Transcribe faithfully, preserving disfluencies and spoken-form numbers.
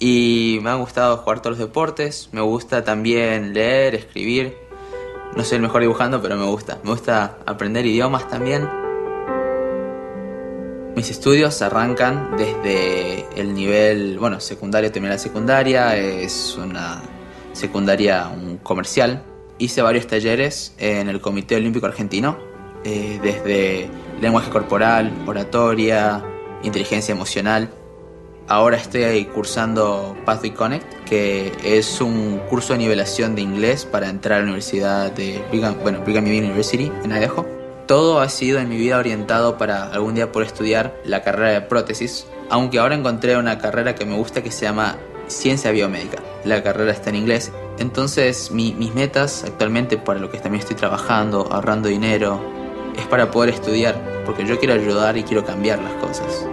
Y me ha gustado jugar todos los deportes. Me gusta también leer, escribir. No soy el mejor dibujando, pero me gusta. Me gusta aprender idiomas también. Mis estudios arrancan desde el nivel, bueno, secundario, terminé la secundaria. Es una secundaria un comercial. Hice varios talleres en el Comité Olímpico Argentino. Eh, desde lenguaje corporal, oratoria, inteligencia emocional. Ahora estoy cursando Pathway Connect, que es un curso de nivelación de inglés para entrar a la universidad de Brigham, bueno, Brigham Young University en Idaho. Todo ha sido en mi vida orientado para algún día poder estudiar la carrera de prótesis, aunque ahora encontré una carrera que me gusta que se llama Ciencia Biomédica. La carrera está en inglés. Entonces mi, mis metas actualmente, para lo que también estoy trabajando, ahorrando dinero, es para poder estudiar, porque yo quiero ayudar y quiero cambiar las cosas.